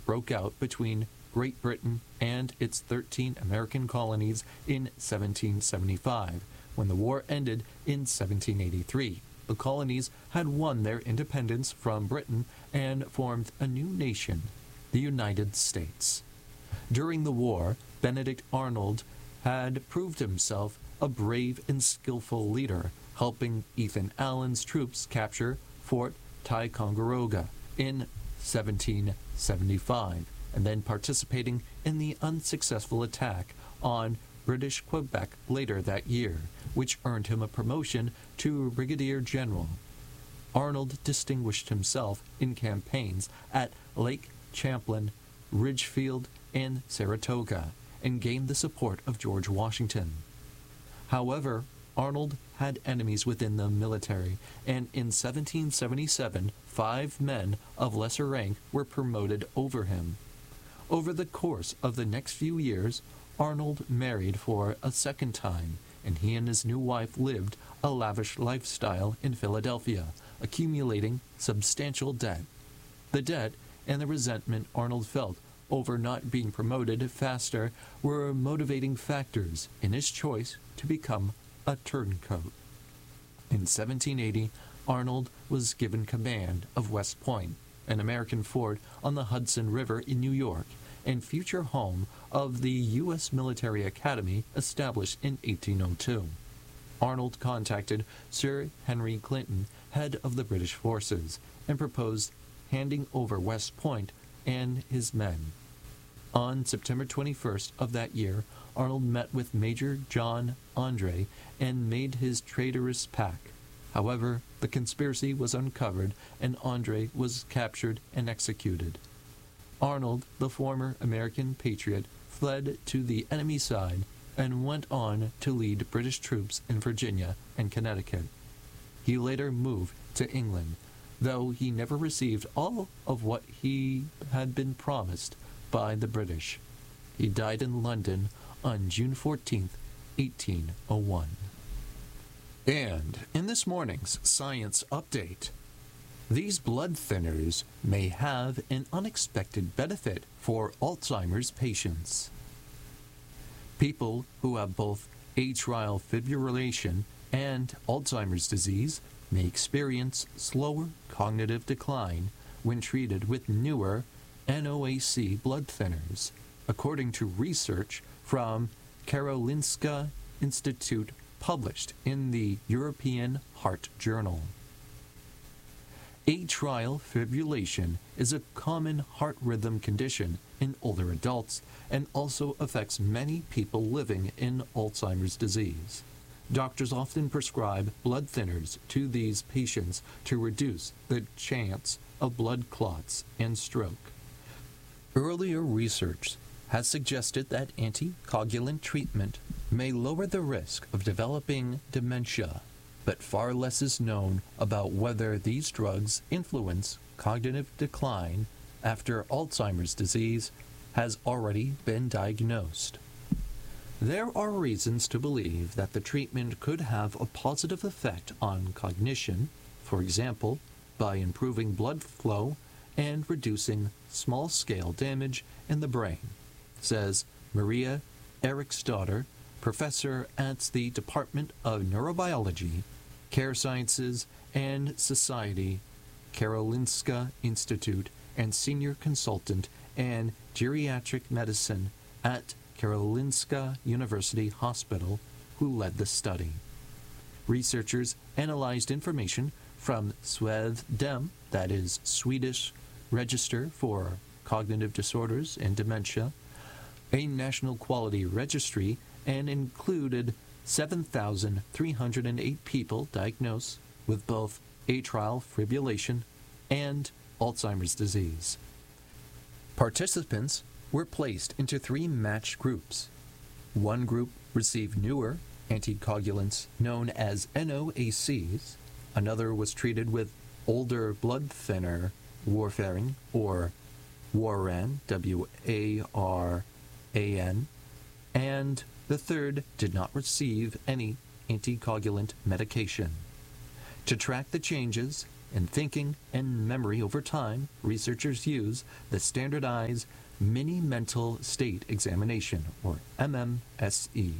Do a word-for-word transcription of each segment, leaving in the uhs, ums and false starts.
broke out between Great Britain and its thirteen American colonies in seventeen seventy-five, when the war ended in seventeen eighty-three. The colonies had won their independence from Britain and formed a new nation, the United States. During the war, Benedict Arnold had proved himself a brave and skillful leader, helping Ethan Allen's troops capture Fort Ticonderoga in seventeen seventy-five, and then participating in the unsuccessful attack on British Quebec later that year, which earned him a promotion to brigadier general. Arnold distinguished himself in campaigns at Lake Champlain, Ridgefield, and Saratoga, and gained the support of George Washington. However, Arnold had enemies within the military, and in seventeen seventy-seven, five men of lesser rank were promoted over him. Over the course of the next few years, Arnold married for a second time, and he and his new wife lived a lavish lifestyle in Philadelphia, accumulating substantial debt. The debt and the resentment Arnold felt over not being promoted faster were motivating factors in his choice to become a turncoat. In seventeen eighty, Arnold was given command of West Point, an American fort on the Hudson River in New York, and future home of the U S Military Academy established in eighteen oh two. Arnold contacted Sir Henry Clinton, head of the British forces, and proposed handing over West Point and his men. On September twenty-first of that year, Arnold met with Major John Andre and made his traitorous pact. However, the conspiracy was uncovered and Andre was captured and executed. Arnold, the former American patriot, fled to the enemy side and went on to lead British troops in Virginia and Connecticut. He later moved to England, though he never received all of what he had been promised by the British. He died in London on June fourteenth, eighteen oh one. And in this morning's Science Update, these blood thinners may have an unexpected benefit for Alzheimer's patients. People who have both atrial fibrillation and Alzheimer's disease may experience slower cognitive decline when treated with newer N O A C blood thinners, according to research from Karolinska Institute published in the European Heart Journal. Atrial fibrillation is a common heart rhythm condition in older adults and also affects many people living in Alzheimer's disease. Doctors often prescribe blood thinners to these patients to reduce the chance of blood clots and stroke. Earlier research has suggested that anticoagulant treatment may lower the risk of developing dementia, but far less is known about whether these drugs influence cognitive decline after Alzheimer's disease has already been diagnosed. There are reasons to believe that the treatment could have a positive effect on cognition, for example, by improving blood flow and reducing small-scale damage in the brain, says Maria Eriksdotter, professor at the Department of Neurobiology, Care Sciences and Society, Karolinska Institute, and senior consultant in geriatric medicine at Karolinska University Hospital, who led the study. Researchers analyzed information from SWEDDEM, that is Swedish Register for Cognitive Disorders and Dementia, a national quality registry, and included seven thousand three hundred eight people diagnosed with both atrial fibrillation and Alzheimer's disease. Participants were placed into three matched groups. One group received newer anticoagulants known as N O A Cs. Another was treated with older blood thinner warfarin, or Waran, W A R A N, and the third did not receive any anticoagulant medication. To track the changes in thinking and memory over time, researchers use the Standardized Mini Mental State Examination, or M M S E.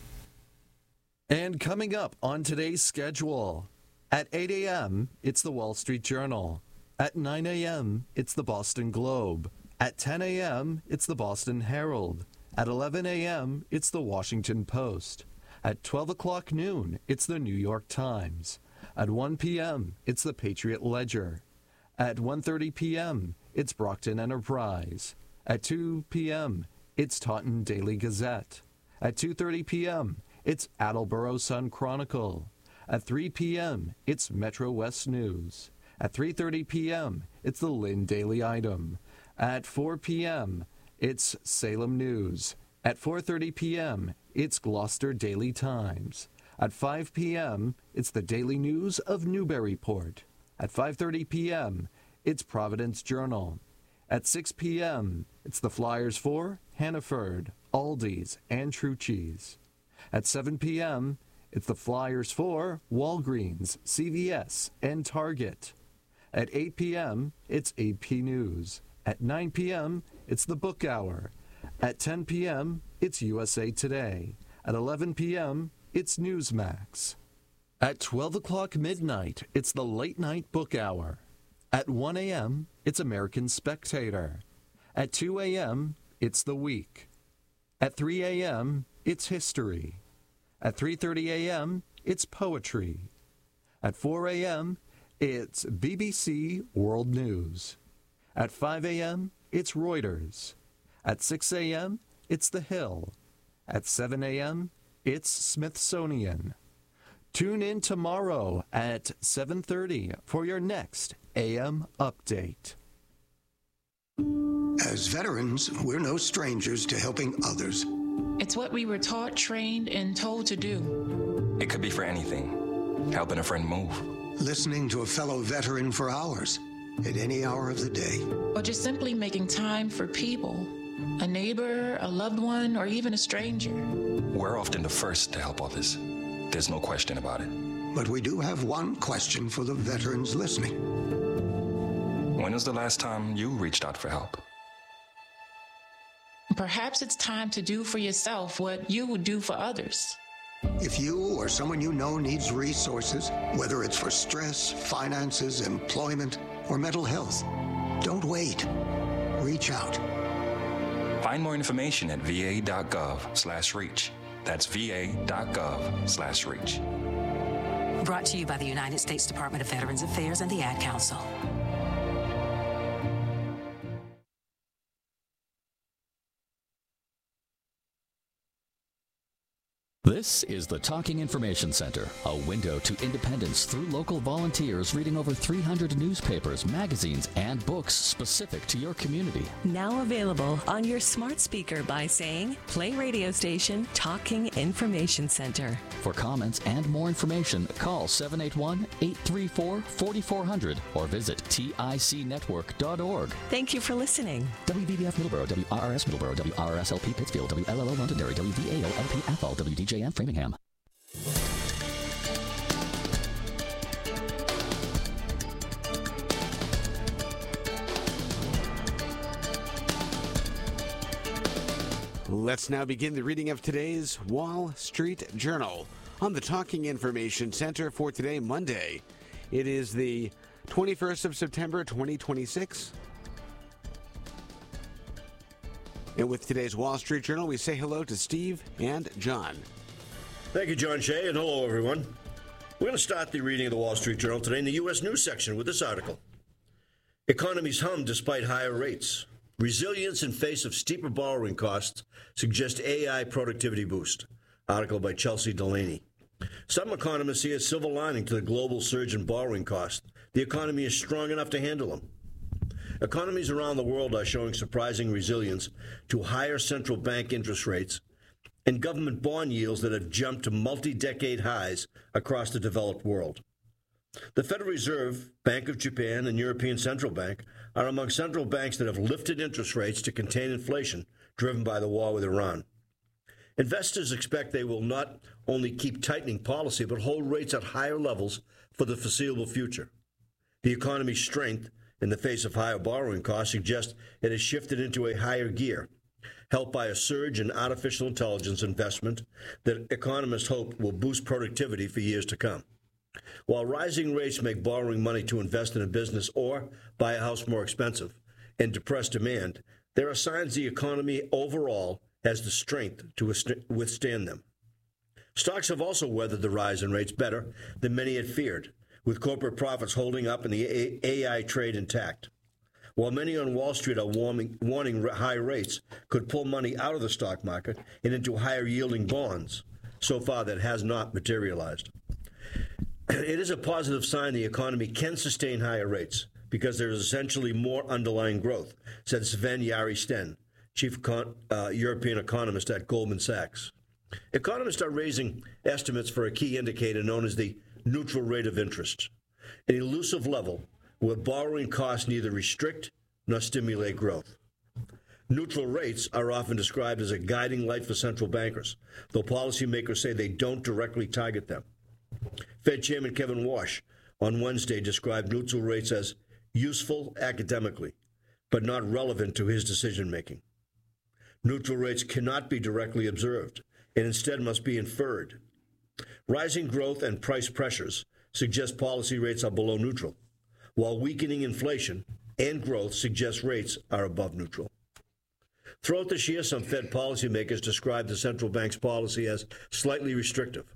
And coming up on today's schedule, at eight a.m., it's the Wall Street Journal. At nine a.m., it's the Boston Globe. At ten a.m., it's the Boston Herald. At eleven a.m., it's the Washington Post. At twelve o'clock noon, it's the New York Times. At one p.m., it's the Patriot Ledger. At one thirty p.m., it's Brockton Enterprise. At two p.m., it's Taunton Daily Gazette. At two thirty p.m., it's Attleboro Sun Chronicle. At three p.m., it's Metro West News. At three thirty p.m., it's the Lynn Daily Item. At four p.m., it's Salem News. At four thirty p.m., it's Gloucester Daily Times. At five p.m., it's the Daily News of Newburyport. At five thirty p.m., it's Providence Journal. At six p.m., it's the Flyers for Hannaford, Aldi's, and True Cheese. At seven p.m., it's the Flyers for Walgreens, C V S, and Target. At eight p.m., it's A P News. At nine p.m., it's the Book Hour. At ten p.m., it's U S A Today. At eleven p.m., it's Newsmax. At twelve o'clock midnight, it's the Late Night Book Hour. At one a.m., it's American Spectator. At two a.m., it's The Week. At three a.m., it's History. At three thirty a.m., it's Poetry. At four a.m., it's B B C World News. At five a.m., it's Reuters. At six a.m., it's The Hill. At seven a.m., it's Smithsonian. Tune in tomorrow at seven thirty for your next A M Update. As veterans, we're no strangers to helping others. It's what we were taught, trained, and told to do. It could be for anything. Helping a friend move. Listening to a fellow veteran for hours, at any hour of the day. Or just simply making time for people. A neighbor, a loved one, or even a stranger. We're often the first to help others. There's no question about it. But we do have one question for the veterans listening. When was the last time you reached out for help? Perhaps it's time to do for yourself what you would do for others. If you or someone you know needs resources, whether it's for stress, finances, employment, or mental health, don't wait. Reach out. Find more information at va.gov slash reach. That's va.gov slash reach. Brought to you by the United States Department of Veterans Affairs and the Ad Council. This is the Talking Information Center, a window to independence through local volunteers reading over three hundred newspapers, magazines, and books specific to your community. Now available on your smart speaker by saying, play radio station Talking Information Center. For comments and more information, call seven eight one, eight three four, four four zero zero or visit tic network dot org. Thank you for listening. W B B F Middleborough, W R R S Middleborough, W R R S L P Pittsfield, W L L O Londonderry, W V A O L P Athol, W D J M Framingham. Let's now begin the reading of today's Wall Street Journal on the Talking Information Center for today, Monday. It is the twenty-first of September, twenty twenty-six. And with today's Wall Street Journal, we say hello to Steve and John. Thank you, John Shea, and hello, everyone. We're going to start the reading of the Wall Street Journal today in the U S News section with this article. Economies hum despite higher rates. Resilience in face of steeper borrowing costs suggests A I productivity boost. Article by Chelsea Delaney. Some economists see a silver lining to the global surge in borrowing costs. The economy is strong enough to handle them. Economies around the world are showing surprising resilience to higher central bank interest rates and government bond yields that have jumped to multi-decade highs across the developed world. The Federal Reserve, Bank of Japan, and European Central Bank are among central banks that have lifted interest rates to contain inflation driven by the war with Iran. Investors expect they will not only keep tightening policy, but hold rates at higher levels for the foreseeable future. The economy's strength in the face of higher borrowing costs suggests it has shifted into a higher gear, helped by a surge in artificial intelligence investment that economists hope will boost productivity for years to come. While rising rates make borrowing money to invest in a business or buy a house more expensive and depress demand, there are signs the economy overall has the strength to withstand them. Stocks have also weathered the rise in rates better than many had feared, with corporate profits holding up and the A I trade intact. While many on Wall Street are warming, warning high rates could pull money out of the stock market and into higher-yielding bonds, so far that has not materialized. It is a positive sign the economy can sustain higher rates because there is essentially more underlying growth, said Sven Yari-Sten, chief econ- uh, European economist at Goldman Sachs. Economists are raising estimates for a key indicator known as the neutral rate of interest, an elusive level where borrowing costs neither restrict nor stimulate growth. Neutral rates are often described as a guiding light for central bankers, though policymakers say they don't directly target them. Fed Chairman Kevin Warsh on Wednesday described neutral rates as useful academically, but not relevant to his decision-making. Neutral rates cannot be directly observed and instead must be inferred. Rising growth and price pressures suggest policy rates are below neutral, while weakening inflation and growth suggest rates are above neutral. Throughout this year, some Fed policymakers described the central bank's policy as slightly restrictive.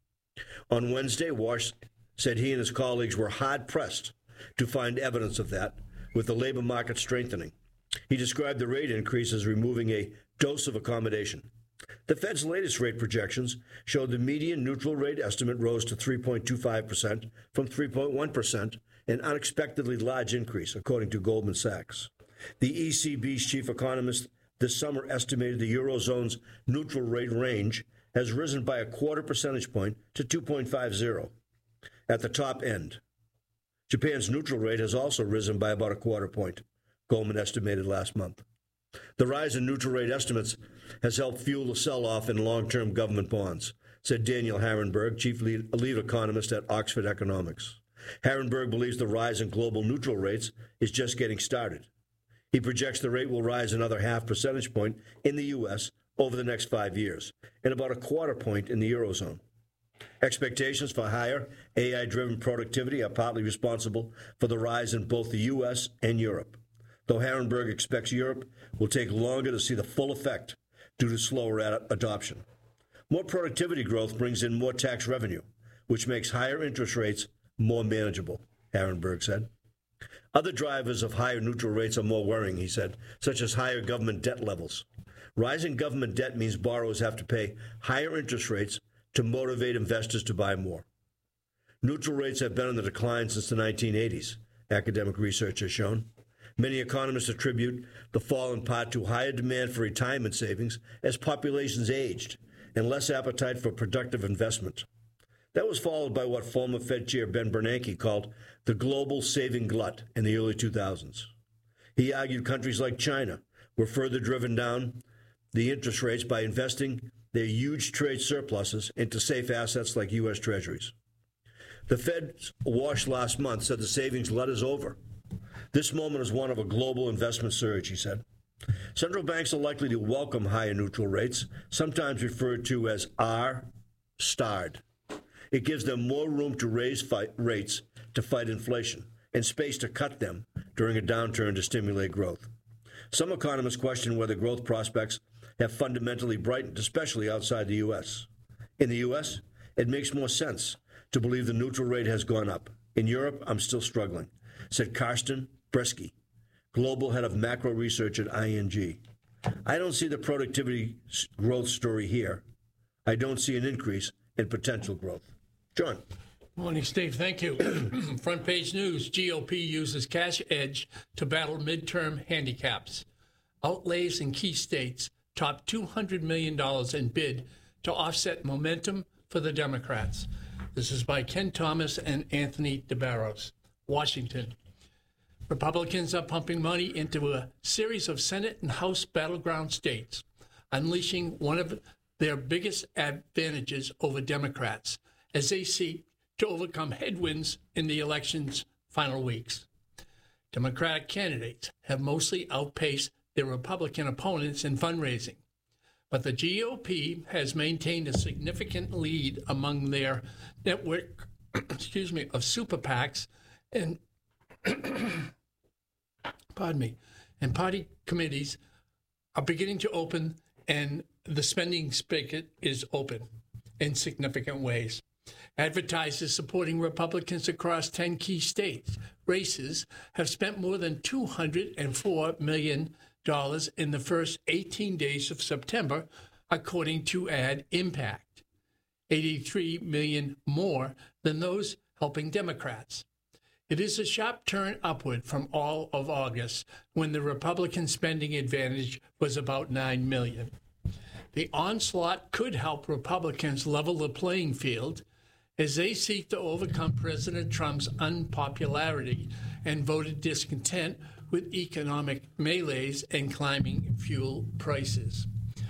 On Wednesday, Warsh said he and his colleagues were hard-pressed to find evidence of that, with the labor market strengthening. He described the rate increase as removing a dose of accommodation. The Fed's latest rate projections showed the median neutral rate estimate rose to three point two five percent from three point one percent, an unexpectedly large increase, according to Goldman Sachs. The E C B's chief economist this summer estimated the Eurozone's neutral rate range has risen by a quarter percentage point to two point five zero at the top end. Japan's neutral rate has also risen by about a quarter point, Goldman estimated last month. The rise in neutral rate estimates has helped fuel the sell-off in long-term government bonds, said Daniel Harenberg, chief lead, lead economist at Oxford Economics. Harenberg believes the rise in global neutral rates is just getting started. He projects the rate will rise another half percentage point in the U S over the next five years, and about a quarter point in the Eurozone. Expectations for higher A I-driven productivity are partly responsible for the rise in both the U S and Europe, though Harenberg expects Europe will take longer to see the full effect due to slower ad- adoption. More productivity growth brings in more tax revenue, which makes higher interest rates more manageable, Harenberg said. Other drivers of higher neutral rates are more worrying, he said, such as higher government debt levels. Rising government debt means borrowers have to pay higher interest rates to motivate investors to buy more. Neutral rates have been on the decline since the nineteen eighties, academic research has shown. Many economists attribute the fall in part to higher demand for retirement savings as populations aged and less appetite for productive investment. That was followed by what former Fed Chair Ben Bernanke called the global saving glut in the early two thousands. He argued countries like China were further driven down the interest rates by investing their huge trade surpluses into safe assets like U S Treasuries. The Fed's wash last month said the savings glut is over. This moment is one of a global investment surge, he said. Central banks are likely to welcome higher neutral rates, sometimes referred to as R-starred. It gives them more room to raise fight rates to fight inflation and space to cut them during a downturn to stimulate growth. Some economists question whether growth prospects have fundamentally brightened, especially outside the U S. In the U S, it makes more sense to believe the neutral rate has gone up. In Europe, I'm still struggling, said Karsten Bresky, global head of macro research at I N G. I don't see the productivity growth story here. I don't see an increase in potential growth. John. Morning, Steve. Thank you. Front page news. G O P uses cash edge to battle midterm handicaps. Outlays in key states top two hundred million dollars in bid to offset momentum for the Democrats. This is by Ken Thomas and Anthony DeBarros, Washington. Republicans are pumping money into a series of Senate and House battleground states, unleashing one of their biggest advantages over Democrats as they seek to overcome headwinds in the elections final weeks. Democratic candidates have mostly outpaced their Republican opponents in fundraising, but the G O P has maintained a significant lead among their network, excuse me, of super PACs and, pardon me, and party committees are beginning to open, and the spending spigot is open in significant ways. Advertisers supporting Republicans across ten key states races have spent more than two hundred four million dollars in the first eighteen days of September, according to Ad Impact, eighty-three million dollars more than those helping Democrats. It is a sharp turn upward from all of August, when the Republican spending advantage was about nine million dollars. The onslaught could help Republicans level the playing field as they seek to overcome President Trump's unpopularity and voter discontent with economic melees and climbing fuel prices.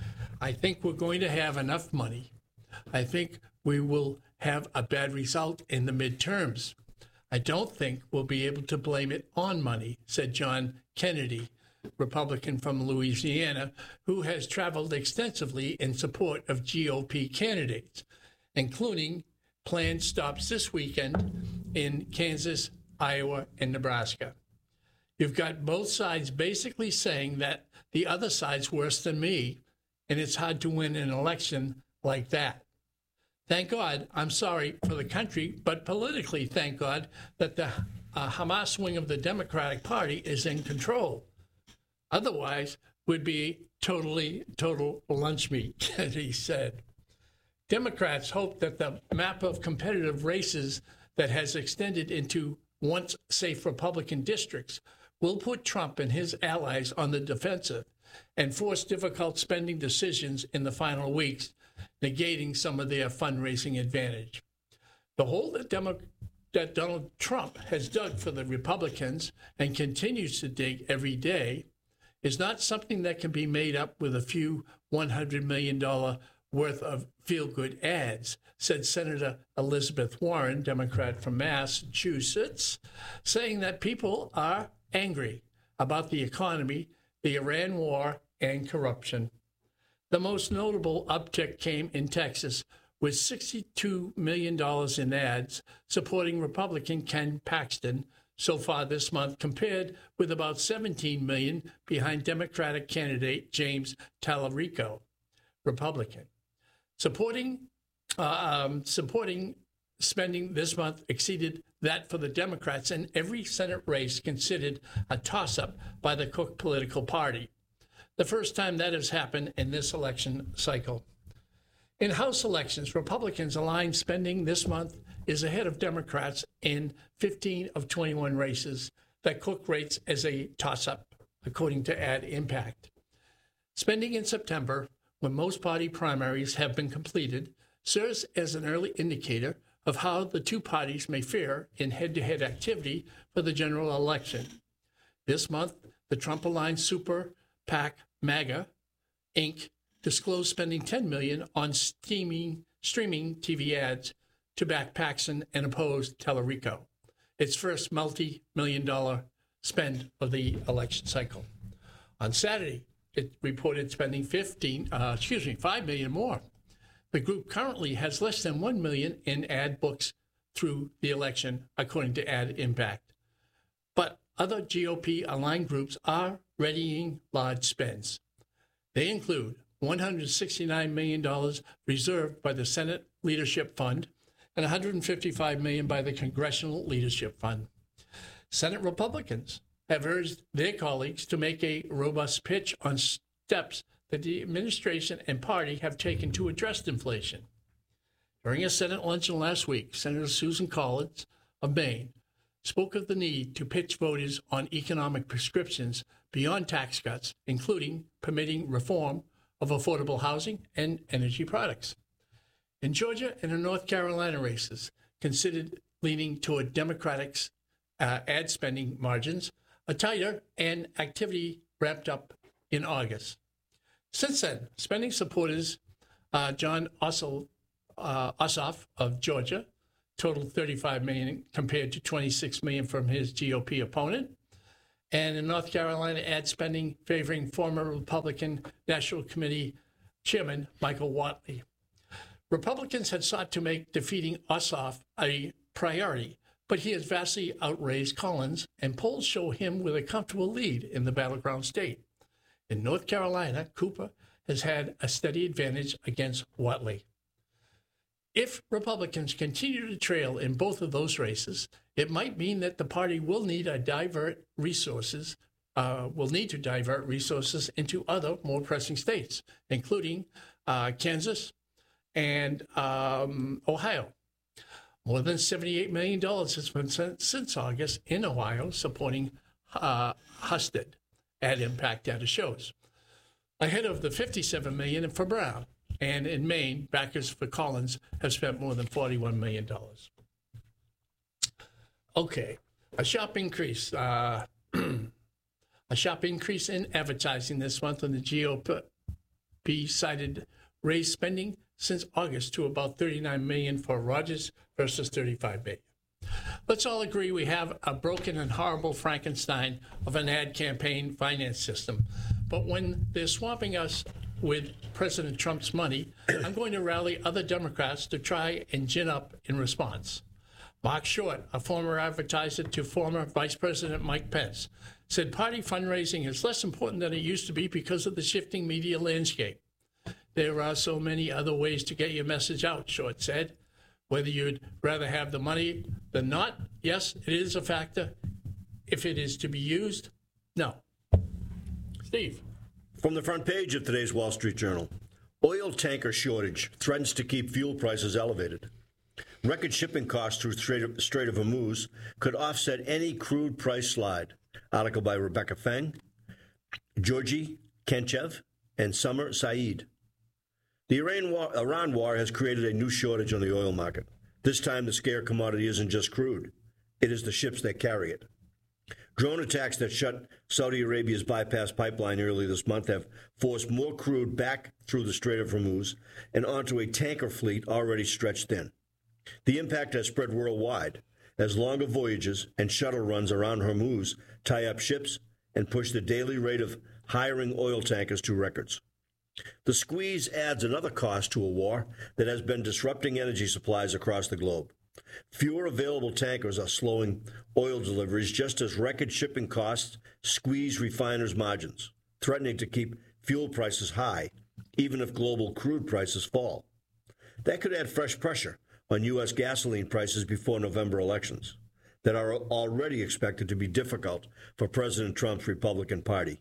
I think we're going to have enough money. I think we will have a bad result in the midterms. I don't think we'll be able to blame it on money, said John Kennedy, Republican from Louisiana, who has traveled extensively in support of G O P candidates, including planned stops this weekend in Kansas, Iowa, and Nebraska. You've got both sides basically saying that the other side's worse than me, and it's hard to win an election like that. Thank God, I'm sorry for the country, but politically, thank God that the uh, Hamas wing of the Democratic Party is in control. Otherwise, would be totally, total lunch meat, he said. Democrats hope that the map of competitive races that has extended into once safe Republican districts will put Trump and his allies on the defensive and force difficult spending decisions in the final weeks, negating some of their fundraising advantage. The hole that, Demo- that Donald Trump has dug for the Republicans and continues to dig every day is not something that can be made up with a few one hundred million dollars worth of feel-good ads, said Senator Elizabeth Warren, Democrat from Massachusetts, saying that people are angry about the economy, the Iran war, and corruption. The most notable uptick came in Texas, with sixty-two million dollars in ads supporting Republican Ken Paxton so far this month, compared with about seventeen million dollars behind Democratic candidate James Tallarico, Republican. Supporting, uh, um, supporting spending this month exceeded that for the Democrats in every Senate race considered a toss-up by the Cook political party. The first time that has happened in this election cycle. In House elections, Republicans aligned spending this month is ahead of Democrats in fifteen of twenty-one races that Cook rates as a toss-up, according to Ad Impact. Spending in September, when most party primaries have been completed, serves as an early indicator of how the two parties may fare in head-to-head activity for the general election. This month, the Trump-aligned Super PAC MAGA, Incorporated, disclosed spending ten million dollars on steaming, streaming T V ads to back Paxton and oppose Tallarico, its first multi-million dollar spend of the election cycle. On Saturday, it reported spending fifteen, uh, excuse me, five million more. The group currently has less than one million in ad books through the election, according to Ad Impact. But other G O P-aligned groups are readying large spends. They include one hundred sixty-nine million dollars reserved by the Senate Leadership Fund and one hundred fifty-five million dollars by the Congressional Leadership Fund. Senate Republicans have urged their colleagues to make a robust pitch on steps that the administration and party have taken to address inflation. During a Senate luncheon last week, Senator Susan Collins of Maine spoke of the need to pitch voters on economic prescriptions beyond tax cuts, including permitting reform of affordable housing and energy products. In Georgia and in North Carolina races, considered leaning toward Democratic uh, ad spending margins, a tighter and activity ramped up in August. Since then, spending supporters uh, John Ossoff, uh, Ossoff of Georgia, totaled thirty-five million dollars compared to twenty-six million dollars from his G O P opponent. And in North Carolina, ad spending favoring former Republican National Committee Chairman Michael Whatley. Republicans had sought to make defeating Ossoff a priority, but he has vastly outraised Collins, and polls show him with a comfortable lead in the battleground state. In North Carolina, Cooper has had a steady advantage against Whatley. If Republicans continue to trail in both of those races, it might mean that the party will need to divert resources, uh, will need to divert resources into other more pressing states, including uh, Kansas and um, Ohio. More than seventy-eight million dollars has been spent since August in Ohio supporting uh, Husted. Ad impact data shows. Ahead of the fifty-seven million dollars for Brown. And in Maine, backers for Collins have spent more than forty-one million dollars. Okay, a sharp increase. Uh, a sharp increase in advertising this month, and the G O P cited raised spending since August to about thirty-nine million dollars for Rogers versus thirty-five million dollars. Let's all agree we have a broken and horrible Frankenstein of an ad campaign finance system. But when they're swamping us with President Trump's money, I'm going to rally other Democrats to try and gin up in response. Mark Short, a former advertiser to former Vice President Mike Pence, said party fundraising is less important than it used to be because of the shifting media landscape. There are so many other ways to get your message out, Short said. Whether you'd rather have the money than not, yes, it is a factor. If it is to be used, no. Steve. From the front page of today's Wall Street Journal, oil tanker shortage threatens to keep fuel prices elevated. Record shipping costs through Strait of, Strait of Hormuz could offset any crude price slide. Article by Rebecca Feng, Georgi Kenchev, and Summer Saeed. The Iran war, Iran war has created a new shortage on the oil market. This time, the scare commodity isn't just crude. It is the ships that carry it. Drone attacks that shut Saudi Arabia's bypass pipeline early this month have forced more crude back through the Strait of Hormuz and onto a tanker fleet already stretched thin. The impact has spread worldwide as longer voyages and shuttle runs around Hormuz tie up ships and push the daily rate of hiring oil tankers to records. The squeeze adds another cost to a war that has been disrupting energy supplies across the globe. Fewer available tankers are slowing oil deliveries just as record shipping costs squeeze refiners' margins, threatening to keep fuel prices high, even if global crude prices fall. That could add fresh pressure on U S gasoline prices before November elections that are already expected to be difficult for President Trump's Republican Party.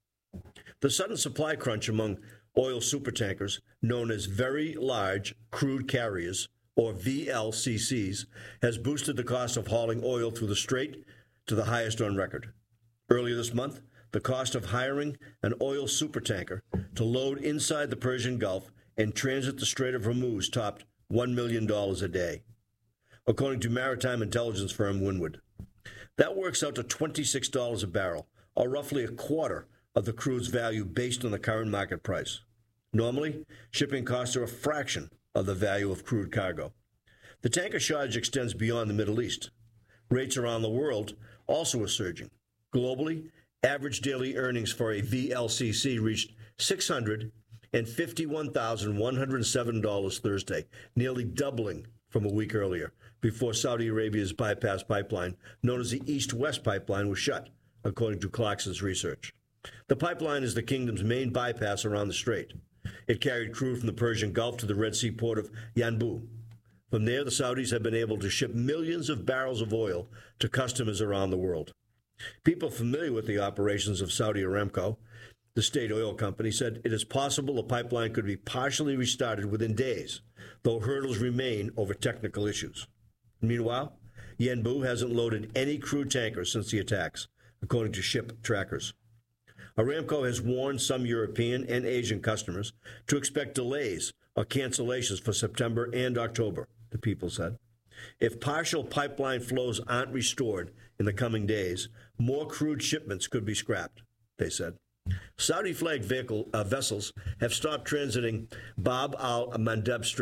The sudden supply crunch among oil supertankers, known as Very Large Crude Carriers, or V L C Cs, has boosted the cost of hauling oil through the strait to the highest on record. Earlier this month, the cost of hiring an oil supertanker to load inside the Persian Gulf and transit the Strait of Hormuz topped one million dollars a day, according to maritime intelligence firm Windward. That works out to twenty-six dollars a barrel, or roughly a quarter of the crude's value based on the current market price. Normally, shipping costs are a fraction of the value of crude cargo. The tanker shortage extends beyond the Middle East. Rates around the world also are surging. Globally, average daily earnings for a V L C C reached six hundred fifty-one thousand one hundred seven dollars Thursday, nearly doubling from a week earlier, before Saudi Arabia's bypass pipeline, known as the East-West Pipeline, was shut, according to Clarkson's research. The pipeline is the kingdom's main bypass around the strait. It carried crude from the Persian Gulf to the Red Sea port of Yanbu. From there, the Saudis have been able to ship millions of barrels of oil to customers around the world. People familiar with the operations of Saudi Aramco, the state oil company, said it is possible the pipeline could be partially restarted within days, though hurdles remain over technical issues. Meanwhile, Yanbu hasn't loaded any crude tankers since the attacks, according to ship trackers. Aramco has warned some European and Asian customers to expect delays or cancellations for September and October, the People said. If partial pipeline flows aren't restored in the coming days, more crude shipments could be scrapped, they said. Saudi-flagged vehicle uh, vessels have stopped transiting Bab al-Mandeb Strait,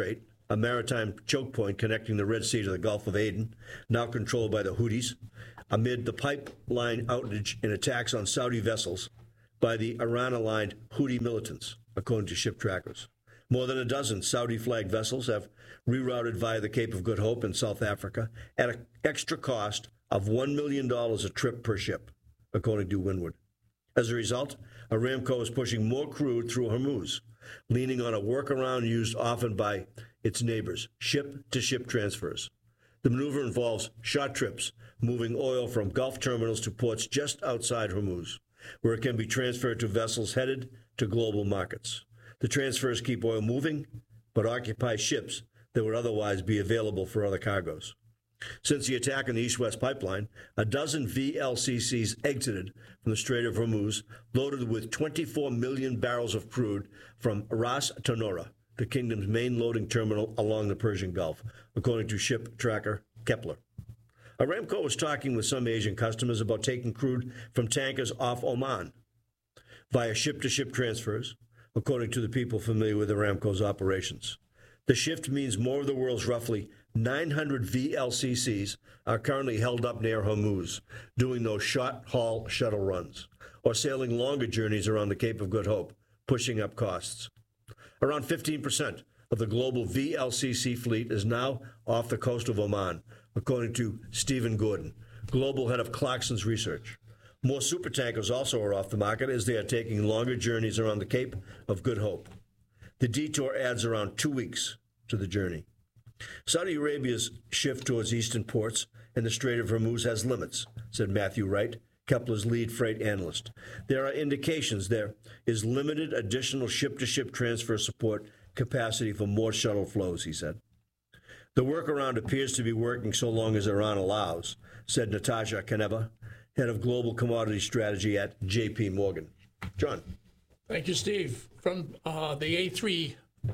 a maritime choke point connecting the Red Sea to the Gulf of Aden, now controlled by the Houthis, amid the pipeline outage and attacks on Saudi vessels by the Iran-aligned Houthi militants, according to ship trackers. More than a dozen Saudi-flagged vessels have rerouted via the Cape of Good Hope in South Africa at an extra cost of one million dollars a trip per ship, according to Windward. As a result, Aramco is pushing more crude through Hormuz, leaning on a workaround used often by its neighbors, ship-to-ship transfers. The maneuver involves short trips, moving oil from Gulf terminals to ports just outside Hormuz, where it can be transferred to vessels headed to global markets. The transfers keep oil moving, but occupy ships that would otherwise be available for other cargoes. Since the attack on the East-West pipeline, a dozen V L C Cs exited from the Strait of Hormuz, loaded with twenty-four million barrels of crude from Ras Tanura, the kingdom's main loading terminal along the Persian Gulf, according to ship tracker Kepler. Aramco was talking with some Asian customers about taking crude from tankers off Oman via ship-to-ship transfers, according to the people familiar with Aramco's operations. The shift means more of the world's roughly nine hundred V L C Cs are currently held up near Hormuz, doing those short-haul shuttle runs, or sailing longer journeys around the Cape of Good Hope, pushing up costs. Around fifteen percent of the global V L C C fleet is now off the coast of Oman, according to Stephen Gordon, global head of Clarkson's research. More supertankers also are off the market as they are taking longer journeys around the Cape of Good Hope. The detour adds around two weeks to the journey. Saudi Arabia's shift towards eastern ports and the Strait of Hormuz has limits, said Matthew Wright, Kepler's lead freight analyst. There are indications there is limited additional ship-to-ship transfer support capacity for more shuttle flows, he said. The workaround appears to be working so long as Iran allows, said Natasha Kaneva, head of global commodity strategy at J P Morgan. John. Thank you, Steve. From uh, the A three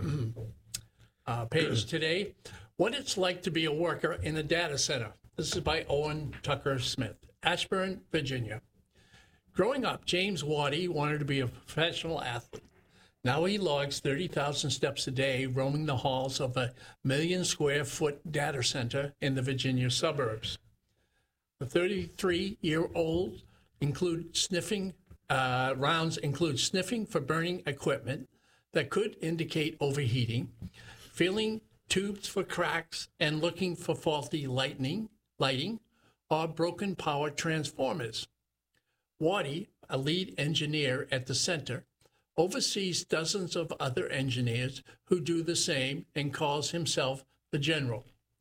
uh, page today, what it's like to be a worker in a data center. This is by Owen Tucker Smith, Ashburn, Virginia. Growing up, James Waddy wanted to be a professional athlete. Now he logs thirty thousand steps a day, roaming the halls of a million square foot data center in the Virginia suburbs. The thirty-three-year-old include sniffing uh, rounds include sniffing for burning equipment that could indicate overheating, feeling tubes for cracks, and looking for faulty lightning, lighting or broken power transformers. Waddy, a lead engineer at the center, oversees dozens of other engineers who do the same and calls himself the general.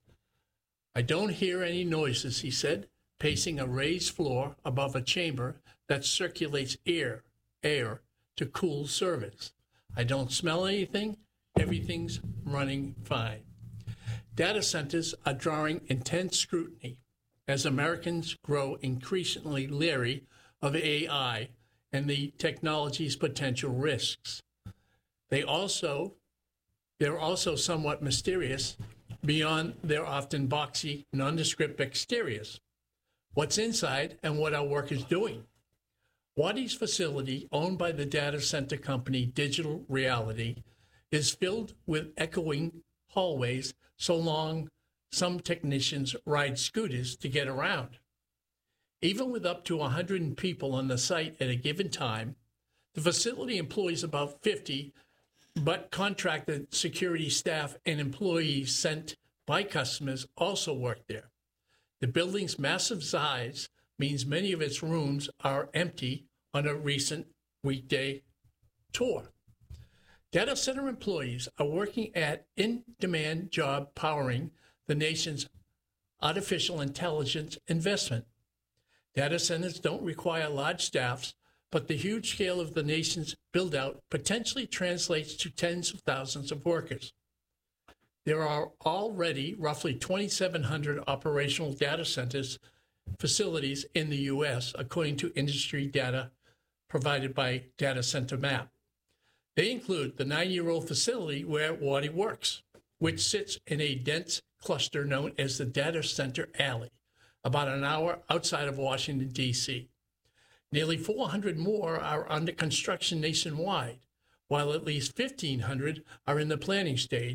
I don't hear any noises, he said, pacing a raised floor above a chamber that circulates air, air to cool servers. I don't smell anything. Everything's running fine. Data centers are drawing intense scrutiny as Americans grow increasingly leery of A I and the technology's potential risks. They also, they're also somewhat mysterious beyond their often boxy, nondescript exteriors. What's inside and what our work is doing. Waddy's facility, owned by the data center company Digital Reality, is filled with echoing hallways so long some technicians ride scooters to get around. Even with up to one hundred people on the site at a given time, the facility employs about fifty, but contracted security staff and employees sent by customers also work there. The building's massive size means many of its rooms are empty on a recent weekday tour. Data center employees are working at in-demand job powering the nation's artificial intelligence investment. Data centers don't require large staffs, but the huge scale of the nation's build-out potentially translates to tens of thousands of workers. There are already roughly twenty-seven hundred operational data centers facilities in the U S, according to industry data provided by Data Center Map. They include the nine-year-old facility where Waddy works, which sits in a dense cluster known as the Data Center Alley, about an hour outside of Washington, D C Nearly four hundred more are under construction nationwide, while at least fifteen hundred are in the planning stage,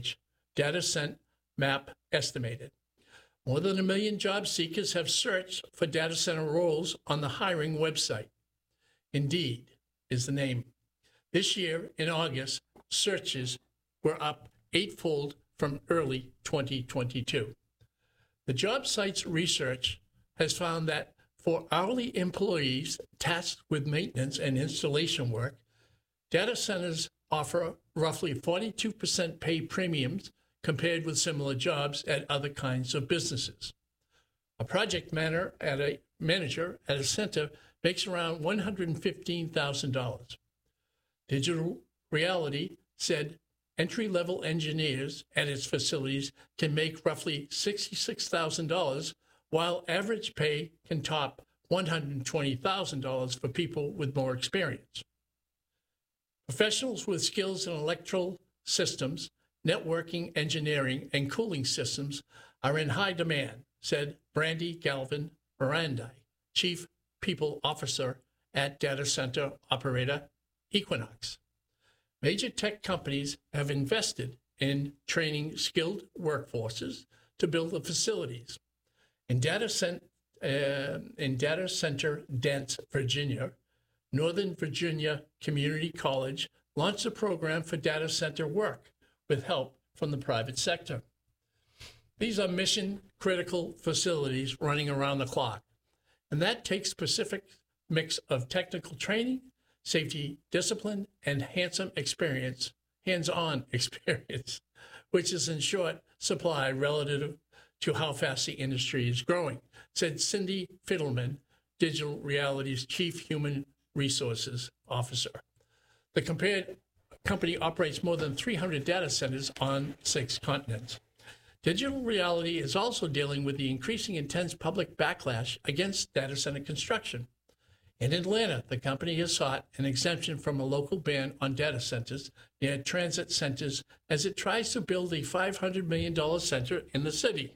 DataCent Map estimated. More than a million job seekers have searched for data center roles on the hiring website. Indeed is the name. This year, in August, searches were up eightfold from early twenty twenty-two. The job site's research has found that for hourly employees tasked with maintenance and installation work, data centers offer roughly forty-two percent pay premiums compared with similar jobs at other kinds of businesses. A project manager at a, manager at a center makes around one hundred fifteen thousand dollars. Digital Realty said entry-level engineers at its facilities can make roughly sixty-six thousand dollars, while average pay can top one hundred twenty thousand dollars for people with more experience. Professionals with skills in electrical systems, networking, engineering, and cooling systems are in high demand, said Brandy Galvin Miranda, Chief People Officer at data center operator Equinox. Major tech companies have invested in training skilled workforces to build the facilities. In data, cent, uh, in data center dense Virginia, Northern Virginia Community College launched a program for data center work with help from the private sector. These are mission-critical facilities running around the clock, and that takes specific mix of technical training, safety discipline, and hands-on experience, hands-on experience, which is in short supply relative to how fast the industry is growing, said Cindy Fiddleman, Digital Reality's Chief Human Resources Officer. The compared company operates more than three hundred data centers on six continents. Digital Reality is also dealing with the increasing intense public backlash against data center construction. In Atlanta, the company has sought an exemption from a local ban on data centers near transit centers as it tries to build a five hundred million dollars center in the city.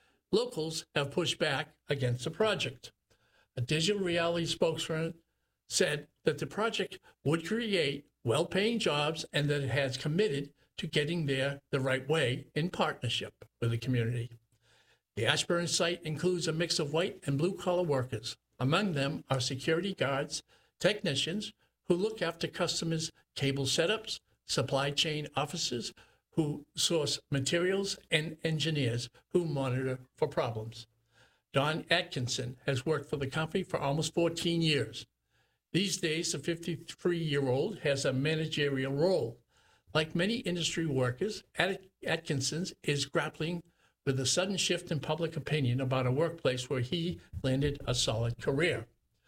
Locals have pushed back against the project. A Digital Reality spokesman said that the project would create well-paying jobs and that it has committed to getting there the right way in partnership with the community. The Ashburn site includes a mix of white and blue-collar workers. Among them are security guards, technicians who look after customers' cable setups, supply chain officers who source materials, and engineers who monitor for problems. Don Atkinson has worked for the company for almost fourteen years. These days, the fifty-three-year-old has a managerial role. Like many industry workers, Atkinson is grappling with a sudden shift in public opinion about a workplace where he landed a solid career.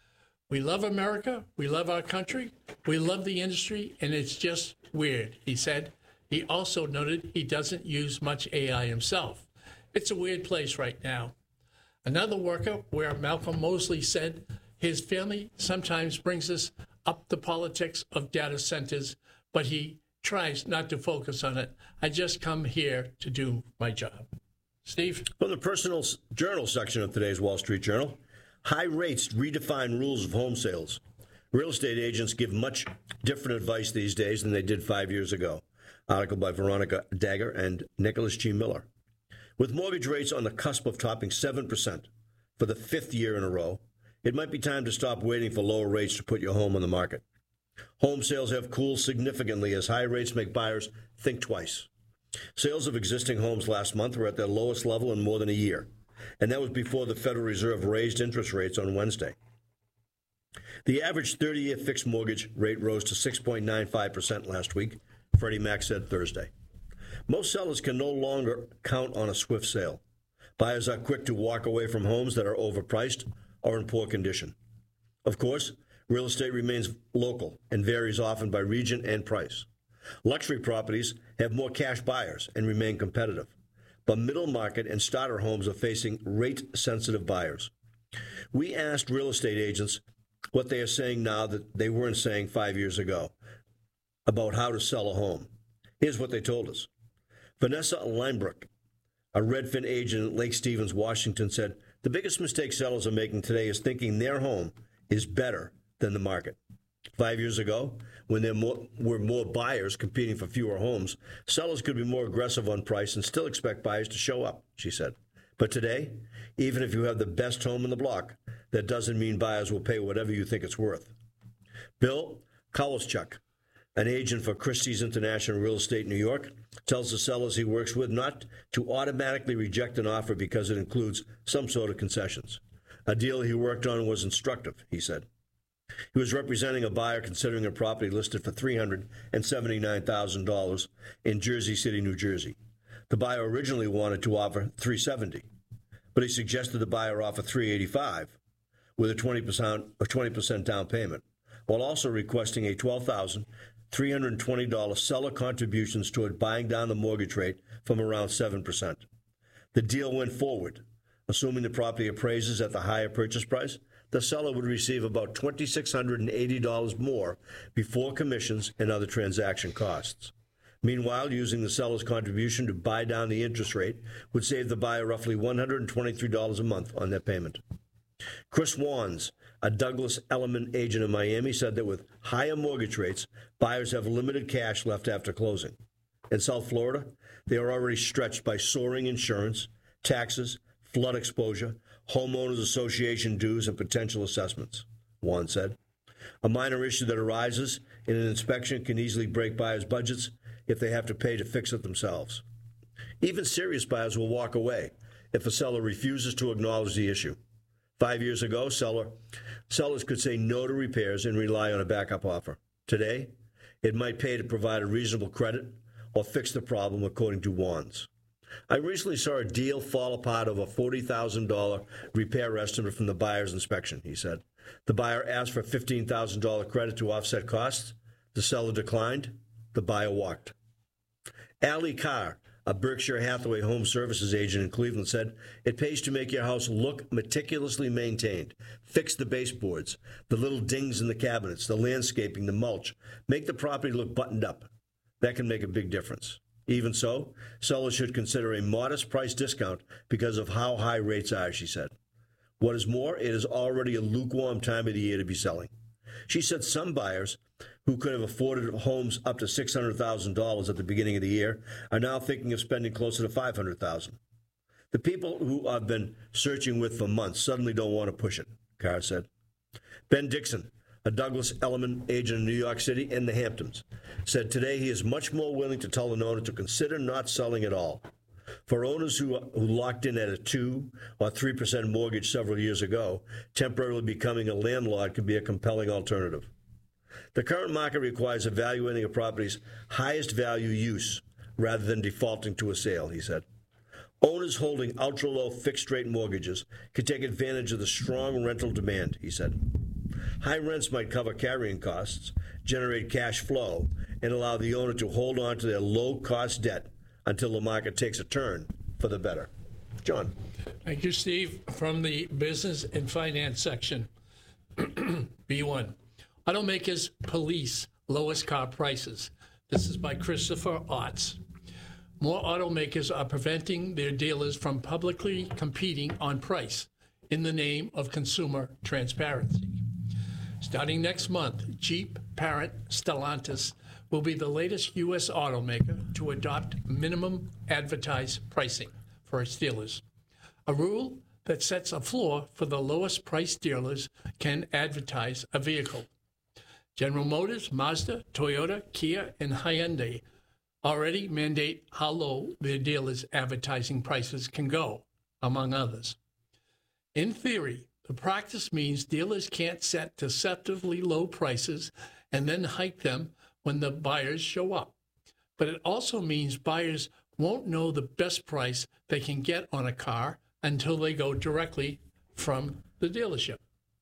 We love America, we love our country, we love the industry, and it's just weird, he said. He also noted he doesn't use much A I himself. It's a weird place right now. Another worker where Malcolm Mosley said his family sometimes brings us up the politics of data centers, but he tries not to focus on it. I just come here to do my job. Steve? From the personal journal section of today's Wall Street Journal, high rates redefine rules of home sales. Real estate agents give much different advice these days than they did five years ago. Article by Veronica Dagger and Nicholas G. Miller. With mortgage rates on the cusp of topping seven percent for the fifth year in a row, it might be time to stop waiting for lower rates to put your home on the market. Home sales have cooled significantly as high rates make buyers think twice. Sales of existing homes last month were at their lowest level in more than a year, and that was before the Federal Reserve raised interest rates on Wednesday. The average thirty-year fixed mortgage rate rose to six point nine five percent last week, Freddie Mac said Thursday. Most sellers can no longer count on a swift sale. Buyers are quick to walk away from homes that are overpriced or in poor condition. Of course, real estate remains local and varies often by region and price. Luxury properties have more cash buyers and remain competitive, but middle market and starter homes are facing rate-sensitive buyers. We asked real estate agents what they are saying now that they weren't saying five years ago about how to sell a home. Here's what they told us. Vanessa Leinbrook, a Redfin agent at Lake Stevens, Washington, said, the biggest mistake sellers are making today is thinking their home is better than the market. Five years ago, when there more, were more buyers competing for fewer homes, sellers could be more aggressive on price and still expect buyers to show up, she said. But today, even if you have the best home in the block, that doesn't mean buyers will pay whatever you think it's worth. Bill Kowalczuk, an agent for Christie's International Real Estate New York, tells the sellers he works with not to automatically reject an offer because it includes some sort of concessions. A deal he worked on was instructive, he said. He was representing a buyer considering a property listed for three hundred seventy-nine thousand dollars in Jersey City, New Jersey. The buyer originally wanted to offer three hundred seventy thousand dollars, but he suggested the buyer offer three hundred eighty-five thousand dollars with a twenty percent, a twenty percent down payment, while also requesting a twelve thousand three hundred twenty dollars seller contributions toward buying down the mortgage rate from around seven percent. The deal went forward. Assuming the property appraises at the higher purchase price, the seller would receive about two thousand six hundred eighty dollars more before commissions and other transaction costs. Meanwhile, using the seller's contribution to buy down the interest rate would save the buyer roughly one hundred twenty-three dollars a month on their payment. Chris Wands, a Douglas Elliman agent in Miami, said that with higher mortgage rates, buyers have limited cash left after closing. In South Florida, they are already stretched by soaring insurance, taxes, flood exposure, homeowners association dues, and potential assessments, Juan said. A minor issue that arises in an inspection can easily break buyers' budgets if they have to pay to fix it themselves. Even serious buyers will walk away if a seller refuses to acknowledge the issue. Five years ago, seller, sellers could say no to repairs and rely on a backup offer. Today, it might pay to provide a reasonable credit or fix the problem, according to Wands. I recently saw a deal fall apart over a forty thousand dollars repair estimate from the buyer's inspection, he said. The buyer asked for a fifteen thousand dollars credit to offset costs. The seller declined. The buyer walked. Allie Carr, a Berkshire Hathaway Home Services agent in Cleveland, said, it pays to make your house look meticulously maintained. Fix the baseboards, the little dings in the cabinets, the landscaping, the mulch. Make the property look buttoned up. That can make a big difference. Even so, sellers should consider a modest price discount because of how high rates are, she said. What is more, it is already a lukewarm time of the year to be selling. She said some buyers who could have afforded homes up to six hundred thousand dollars at the beginning of the year are now thinking of spending closer to five hundred thousand dollars. The people who I've been searching with for months suddenly don't want to push it, Carr said. Ben Dixon, a Douglas Elliman agent in New York City and the Hamptons, said today he is much more willing to tell an owner to consider not selling at all. For owners who, who locked in at a two or three percent mortgage several years ago, temporarily becoming a landlord could be a compelling alternative. The current market requires evaluating a property's highest value use rather than defaulting to a sale, he said. Owners holding ultra-low fixed-rate mortgages can take advantage of the strong rental demand, he said. High rents might cover carrying costs, generate cash flow, and allow the owner to hold on to their low-cost debt until the market takes a turn for the better. John. Thank you, Steve. From the business and finance section, B one. Automakers police lowest car prices. This is by Christopher Otts. More automakers are preventing their dealers from publicly competing on price in the name of consumer transparency. Starting next month, Jeep parent Stellantis will be the latest U S automaker to adopt minimum advertised pricing for its dealers, a rule that sets a floor for the lowest price dealers can advertise a vehicle. General Motors, Mazda, Toyota, Kia, and Hyundai already mandate how low their dealers' advertising prices can go, among others. In theory, the practice means dealers can't set deceptively low prices and then hike them when the buyers show up. But it also means buyers won't know the best price they can get on a car until they go directly from the dealership.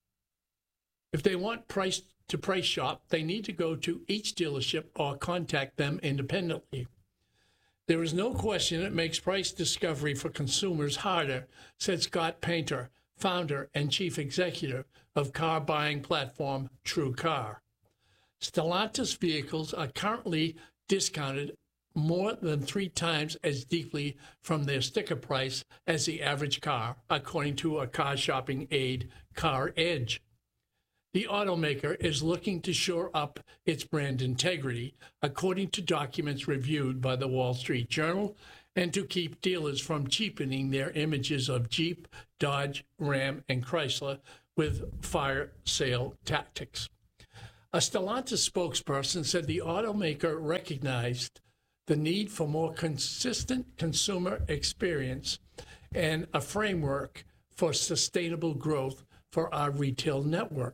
If they want price to price shop, they need to go to each dealership or contact them independently. There is no question it makes price discovery for consumers harder, said Scott Painter, founder and chief executive of car buying platform TrueCar. Stellantis vehicles are currently discounted more than three times as deeply from their sticker price as the average car, according to a car shopping aid, Car Edge. The automaker is looking to shore up its brand integrity, according to documents reviewed by the Wall Street Journal, and to keep dealers from cheapening their images of Jeep, Dodge, Ram, and Chrysler with fire sale tactics. A Stellantis spokesperson said the automaker recognized the need for more consistent consumer experience and a framework for sustainable growth for our retail network.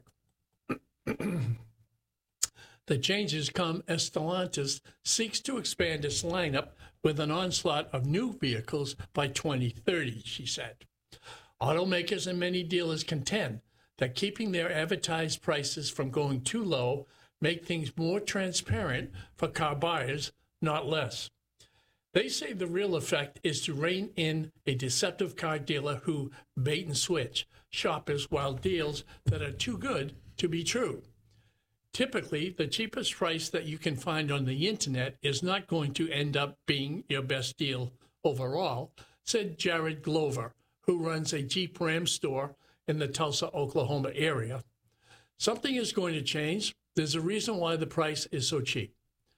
The changes come as Stellantis seeks to expand its lineup with an onslaught of new vehicles by twenty thirty, she said. Automakers and many dealers contend that keeping their advertised prices from going too low make things more transparent for car buyers, not less. They say the real effect is to rein in a deceptive car dealer who bait and switch shoppers while deals that are too good to be true. Typically, the cheapest price that you can find on the internet is not going to end up being your best deal overall, said Jared Glover, who runs a Jeep Ram store in the Tulsa, Oklahoma area. Something is going to change. There's a reason why the price is so cheap.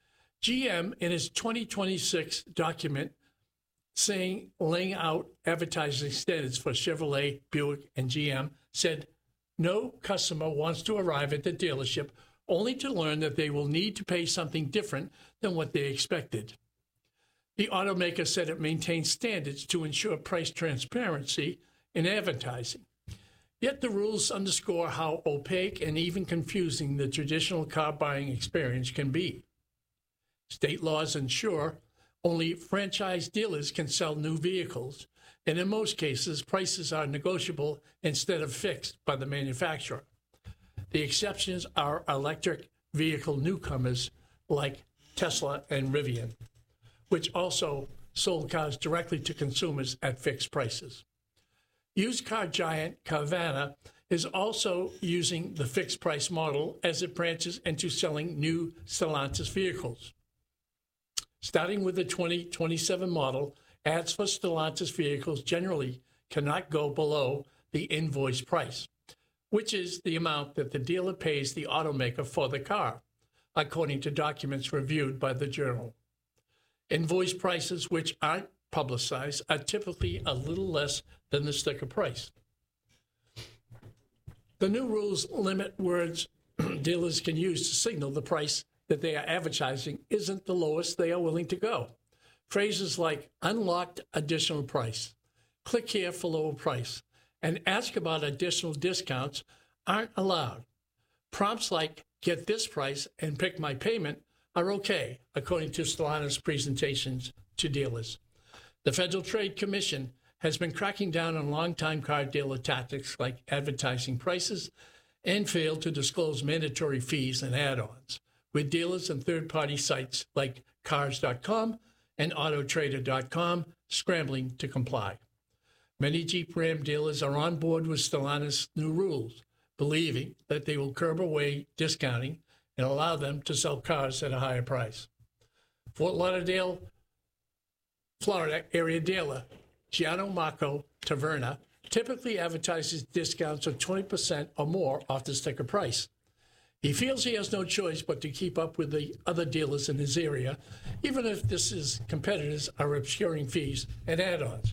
G M, in its twenty twenty-six document saying, laying out advertising standards for Chevrolet, Buick, and G M, said no customer wants to arrive at the dealership only to learn that they will need to pay something different than what they expected. The automaker said it maintains standards to ensure price transparency in advertising. Yet the rules underscore how opaque and even confusing the traditional car buying experience can be. State laws ensure only franchise dealers can sell new vehicles, and in most cases, prices are negotiable instead of fixed by the manufacturer. The exceptions are electric vehicle newcomers like Tesla and Rivian, which also sold cars directly to consumers at fixed prices. Used car giant Carvana is also using the fixed price model as it branches into selling new Stellantis vehicles. Starting with the twenty twenty-seven model, ads for Stellantis vehicles generally cannot go below the invoice price, which is the amount that the dealer pays the automaker for the car, according to documents reviewed by the Journal. Invoice prices, which aren't publicized, are typically a little less than the sticker price. The new rules limit words dealers can use to signal the price that they are advertising isn't the lowest they are willing to go. Phrases like unlocked additional price, click here for lower price, and ask about additional discounts aren't allowed. Prompts like get this price and pick my payment are okay, according to Stellantis presentations to dealers. The Federal Trade Commission has been cracking down on longtime car dealer tactics like advertising prices and failed to disclose mandatory fees and add-ons, with dealers and third-party sites like cars dot com and auto trader dot com scrambling to comply. Many Jeep Ram dealers are on board with Stellantis' new rules, believing that they will curb away discounting and allow them to sell cars at a higher price. Fort Lauderdale, Florida area dealer Gianno Marco Taverna typically advertises discounts of twenty percent or more off the sticker price. He feels he has no choice but to keep up with the other dealers in his area, even if this is competitors are obscuring fees and add-ons.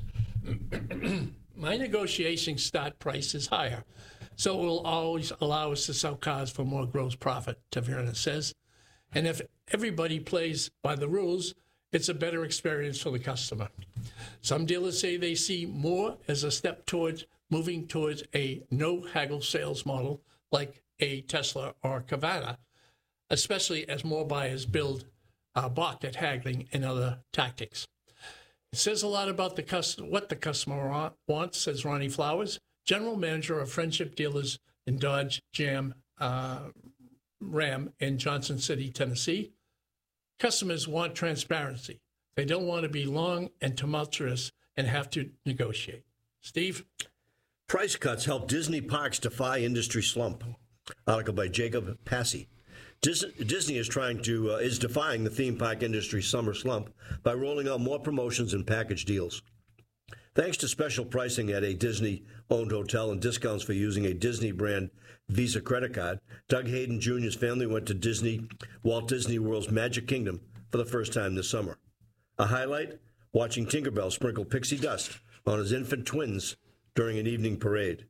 My negotiation start price is higher, so it will always allow us to sell cars for more gross profit, Taverna says. And if everybody plays by the rules, it's a better experience for the customer. Some dealers say they see more as a step towards moving towards a no-haggle sales model like a Tesla or Carvana, especially as more buyers build uh, balk at haggling and other tactics. It says a lot about the customer, what the customer wants, says Ronnie Flowers, general manager of Friendship Dealers in Dodge, Jam, uh, Ram in Johnson City, Tennessee. Customers want transparency. They don't want to be long and tumultuous and have to negotiate. Steve? Price cuts help Disney parks defy industry slump. Article by Jacob Passy. Disney is trying to uh, is defying the theme park industry summer slump by rolling out more promotions and package deals. Thanks to special pricing at a Disney-owned hotel and discounts for using a Disney brand Visa credit card, Doug Hayden Junior's family went to Disney, Walt Disney World's Magic Kingdom for the first time this summer. A highlight, watching Tinkerbell sprinkle pixie dust on his infant twins during an evening parade.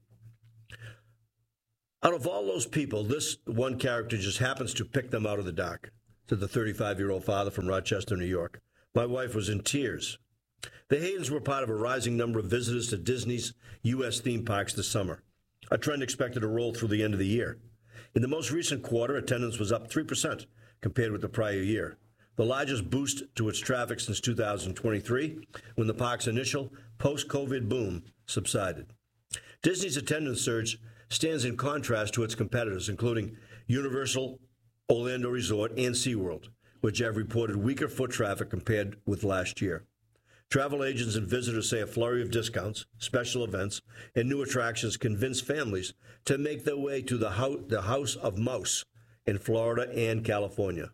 Out of all those people, this one character just happens to pick them out of the dark, said the thirty-five-year-old father from Rochester, New York. My wife was in tears. The Haydens were part of a rising number of visitors to Disney's U S theme parks this summer, a trend expected to roll through the end of the year. In the most recent quarter, attendance was up three percent compared with the prior year, the largest boost to its traffic since two thousand twenty-three, when the park's initial post-COVID boom subsided. Disney's attendance surge stands in contrast to its competitors, including Universal, Orlando Resort, and SeaWorld, which have reported weaker foot traffic compared with last year. Travel agents and visitors say a flurry of discounts, special events, and new attractions convince families to make their way to the House, the House of Mouse in Florida and California.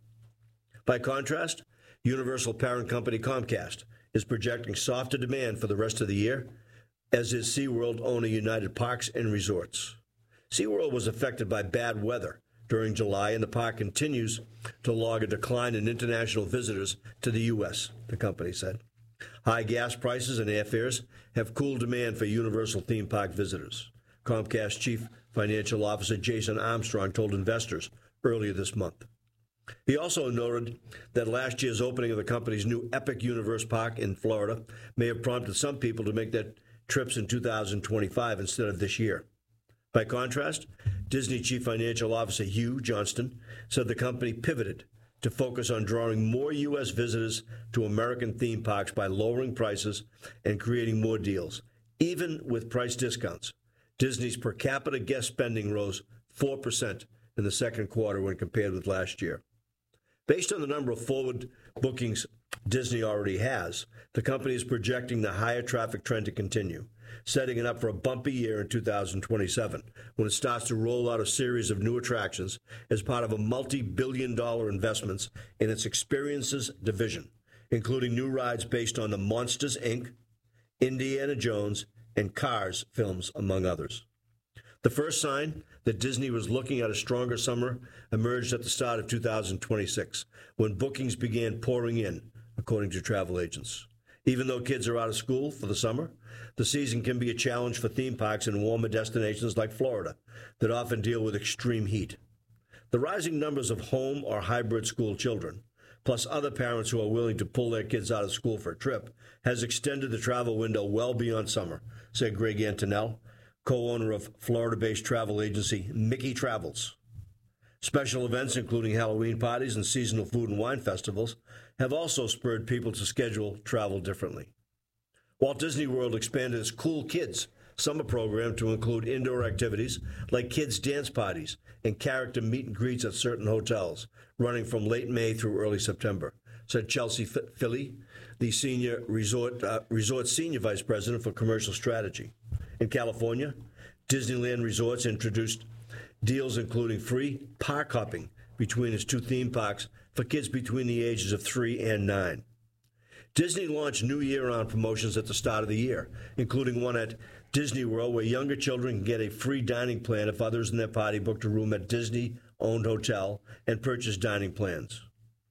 By contrast, Universal parent company Comcast is projecting softer demand for the rest of the year, as is SeaWorld owner United Parks and Resorts. SeaWorld was affected by bad weather during July, and the park continues to log a decline in international visitors to the U S, the company said. High gas prices and airfares have cooled demand for Universal theme park visitors, Comcast Chief Financial Officer Jason Armstrong told investors earlier this month. He also noted that last year's opening of the company's new Epic Universe Park in Florida may have prompted some people to make their trips in two thousand twenty-five instead of this year. By contrast, Disney Chief Financial Officer Hugh Johnston said the company pivoted to focus on drawing more U S visitors to American theme parks by lowering prices and creating more deals. Even with price discounts, Disney's per capita guest spending rose four percent in the second quarter when compared with last year. Based on the number of forward bookings Disney already has, the company is projecting the higher traffic trend to continue, setting it up for a bumpy year in two thousand twenty-seven, when it starts to roll out a series of new attractions as part of a multi-billion dollar investments in its experiences division, including new rides based on the Monsters, Incorporated, Indiana Jones, and Cars films, among others. The first sign that Disney was looking at a stronger summer emerged at the start of two thousand twenty-six, when bookings began pouring in, according to travel agents. Even though kids are out of school for the summer, the season can be a challenge for theme parks in warmer destinations like Florida that often deal with extreme heat. The rising numbers of home or hybrid school children, plus other parents who are willing to pull their kids out of school for a trip, has extended the travel window well beyond summer, said Greg Antonell, co-owner of Florida-based travel agency Mickey Travels. Special events, including Halloween parties and seasonal food and wine festivals, have also spurred people to schedule travel differently. Walt Disney World expanded its Cool Kids summer program to include indoor activities like kids' dance parties and character meet and greets at certain hotels, running from late May through early September, said Chelsea Philly, the senior resort, uh, resort senior vice president for commercial strategy. In California, Disneyland Resorts introduced deals including free park hopping between its two theme parks for kids between the ages of three and nine. Disney launched new year-round promotions at the start of the year, including one at Disney World where younger children can get a free dining plan if others in their party booked a room at Disney-owned hotel and purchased dining plans.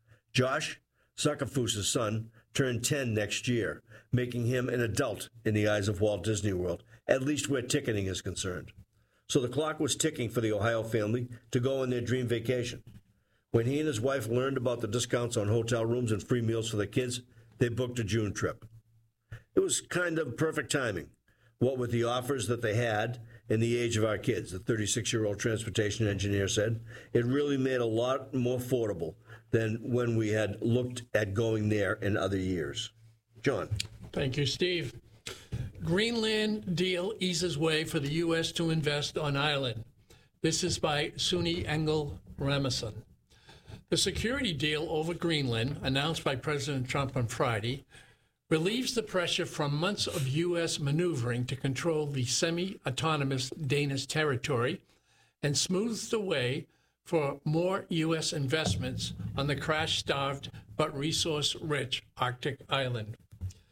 Josh, Suckerfoos' son, turned ten next year, making him an adult in the eyes of Walt Disney World, at least where ticketing is concerned. So the clock was ticking for the Ohio family to go on their dream vacation. When he and his wife learned about the discounts on hotel rooms and free meals for their kids, they booked a June trip. It was kind of perfect timing, what with the offers that they had and the age of our kids, the thirty-six-year-old transportation engineer said. It really made a lot more affordable than when we had looked at going there in other years. John. Thank you, Steve. Greenland deal eases way for the U S to invest on island. This is by Suni Engel Ramesson. The security deal over Greenland, announced by President Trump on Friday, relieves the pressure from months of U S maneuvering to control the semi-autonomous Danish territory and smooths the way for more U S investments on the crash-starved but resource-rich Arctic island.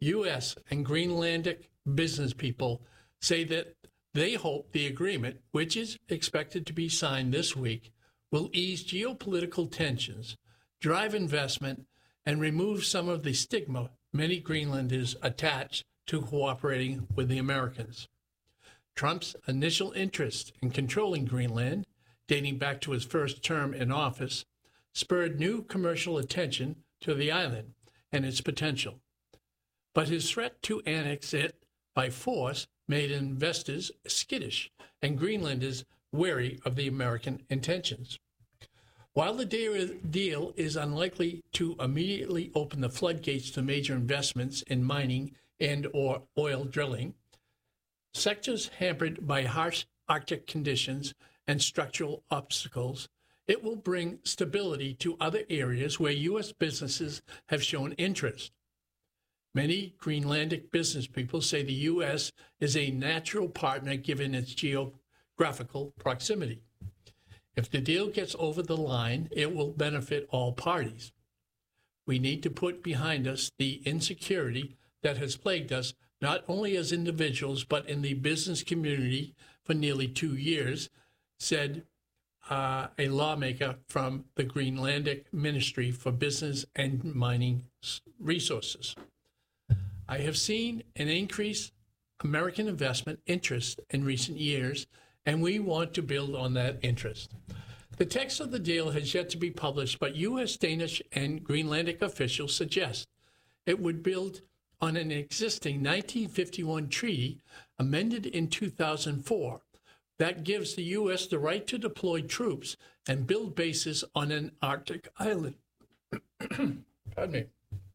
U S and Greenlandic business people say that they hope the agreement, which is expected to be signed this week, will ease geopolitical tensions, drive investment, and remove some of the stigma many Greenlanders attach to cooperating with the Americans. Trump's initial interest in controlling Greenland, dating back to his first term in office, spurred new commercial attention to the island and its potential. But his threat to annex it by force made investors skittish and Greenlanders wary of the American intentions. While the deal is unlikely to immediately open the floodgates to major investments in mining and or oil drilling, sectors hampered by harsh Arctic conditions and structural obstacles, it will bring stability to other areas where U S businesses have shown interest. Many Greenlandic business people say the U S is a natural partner given its geographical proximity. If the deal gets over the line, it will benefit all parties. We need to put behind us the insecurity that has plagued us not only as individuals but in the business community for nearly two years, said uh, a lawmaker from the Greenlandic Ministry for Business and Mining Resources. I have seen an increased American investment interest in recent years, and we want to build on that interest. The text of the deal has yet to be published, but U S, Danish, and Greenlandic officials suggest it would build on an existing nineteen fifty-one treaty amended in two thousand four that gives the U S the right to deploy troops and build bases on an Arctic island. Pardon me.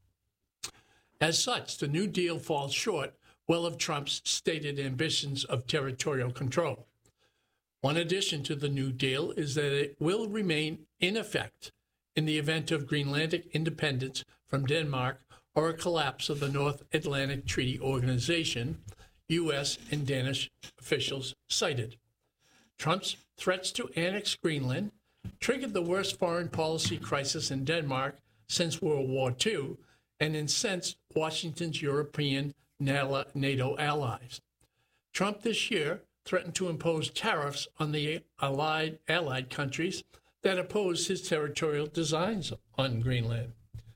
As such, the new deal falls short well of Trump's stated ambitions of territorial control. One addition to the new deal is that it will remain in effect in the event of Greenlandic independence from Denmark or a collapse of the North Atlantic Treaty Organization, U S and Danish officials cited. Trump's threats to annex Greenland triggered the worst foreign policy crisis in Denmark since World War Two and incensed Washington's European NATO allies. Trump this year threatened to impose tariffs on the allied, allied countries that oppose his territorial designs on Greenland.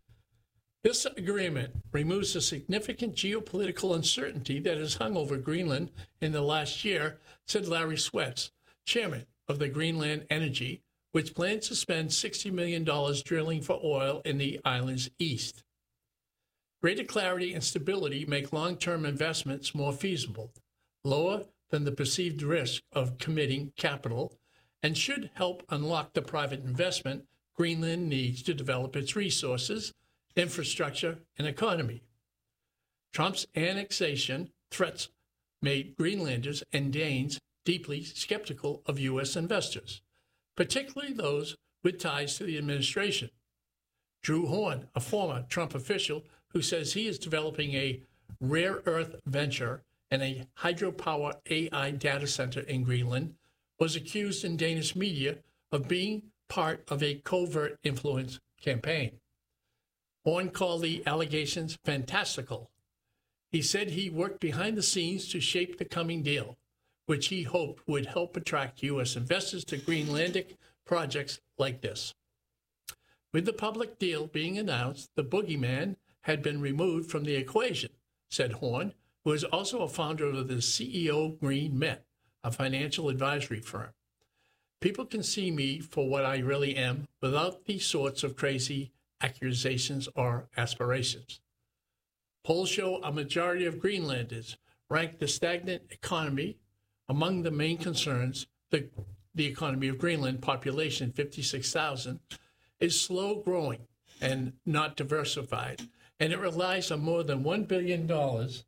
This agreement removes a significant geopolitical uncertainty that has hung over Greenland in the last year, said Larry Swets, chairman of the Greenland Energy, which plans to spend sixty million dollars drilling for oil in the island's east. Greater clarity and stability make long-term investments more feasible, lower than the perceived risk of committing capital, and should help unlock the private investment Greenland needs to develop its resources, infrastructure, and economy. Trump's annexation threats made Greenlanders and Danes deeply skeptical of U S investors, particularly those with ties to the administration. Drew Horn, a former Trump official who says he is developing a rare earth venture and a hydropower A I data center in Greenland, was accused in Danish media of being part of a covert influence campaign. Horn called the allegations fantastical. He said he worked behind the scenes to shape the coming deal, which he hoped would help attract U S investors to Greenlandic projects like this. With the public deal being announced, the boogeyman had been removed from the equation, said Horn, who is also a founder of the C E O Green Met, a financial advisory firm. People can see me for what I really am without these sorts of crazy accusations or aspirations. Polls show a majority of Greenlanders rank the stagnant economy among the main concerns. The, the economy of Greenland, population fifty-six thousand, is slow growing and not diversified, and it relies on more than one billion dollars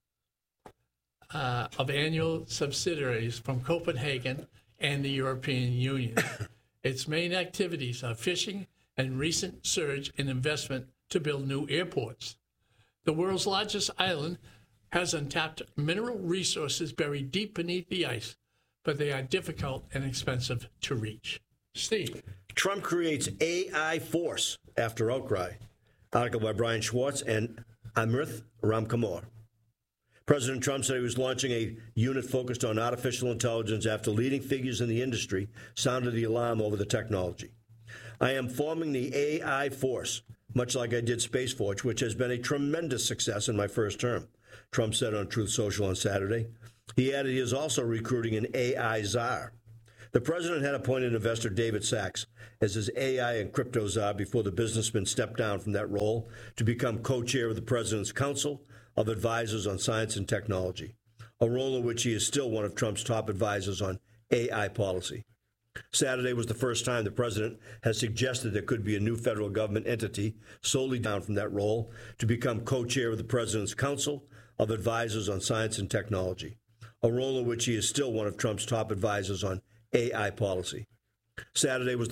uh, of annual subsidies from Copenhagen and the European Union. Its main activities are fishing and recent surge in investment to build new airports. The world's largest island has untapped mineral resources buried deep beneath the ice, but they are difficult and expensive to reach. Steve. Trump creates A I force after outcry. Article by Brian Schwartz and Amrith Ramkamor. President Trump said he was launching a unit focused on artificial intelligence after leading figures in the industry sounded the alarm over the technology. I am forming the A I force, much like I did Space Force, which has been a tremendous success in my first term, Trump said on Truth Social on Saturday. He added he is also recruiting an A I czar. The president had appointed investor David Sachs as his A I and crypto czar before the businessman stepped down from that role to become co-chair of the President's Council of Advisors on Science and Technology, a role in which he is still one of Trump's top advisors on A I policy. Saturday was the first time the president has suggested there could be a new federal government entity solely down from that role to become co-chair of the President's Council of Advisors on Science and Technology, a role in which he is still one of Trump's top advisors on A I policy. Saturday was the